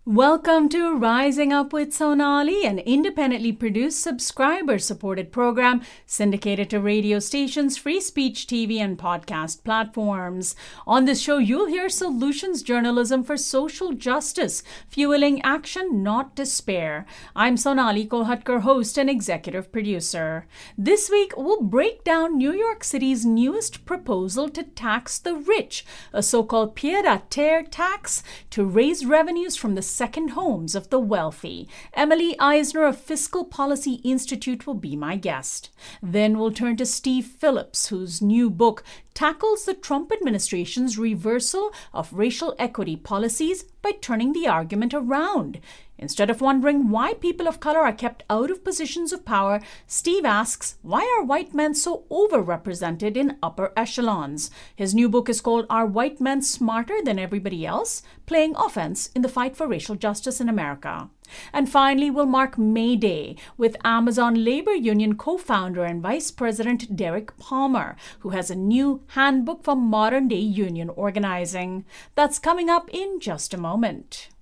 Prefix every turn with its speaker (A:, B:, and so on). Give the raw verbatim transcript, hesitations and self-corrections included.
A: Welcome to Rising Up with Sonali, an independently produced, subscriber-supported program syndicated to radio stations, free speech T V, and podcast platforms. On this show, you'll hear solutions journalism for social justice, fueling action, not despair. I'm Sonali Kolhatkar, host and executive producer. This week, we'll break down New York City's newest proposal to tax the rich, a so-called pied-à-terre tax to raise revenues from the second homes of the wealthy. Emily Eisner of Fiscal Policy Institute will be my guest. Then we'll turn to Steve Phillips, whose new book tackles the Trump administration's reversal of racial equity policies by turning the argument around. Instead of wondering why people of color are kept out of positions of power, Steve asks, why are white men so overrepresented in upper echelons? His new book is called Are White Men Smarter Than Everybody Else? Playing Offense in the Fight for Racial Justice in America. And finally, we'll mark May Day with Amazon Labor Union co-founder and Vice President Derek Palmer, who has a new handbook for modern-day union organizing. That's coming up in just a moment.